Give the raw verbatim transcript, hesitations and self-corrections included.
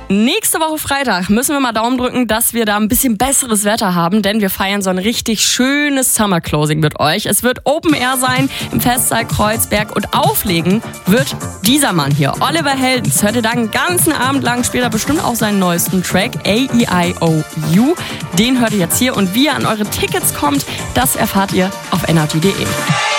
Nächste Woche Freitag müssen wir mal Daumen drücken, dass wir da ein bisschen besseres Wetter haben, denn wir feiern so ein richtig schönes Summer Closing mit euch. Es wird Open Air sein im Festsaal Kreuzberg und auflegen wird dieser Mann hier, Oliver Heldens. Hört ihr da einen ganzen Abend lang, später bestimmt auch seinen neuesten Track, A E I O U. Den hört ihr jetzt hier und wie ihr an eure Tickets kommt, das erfahrt ihr auf energy punkt de.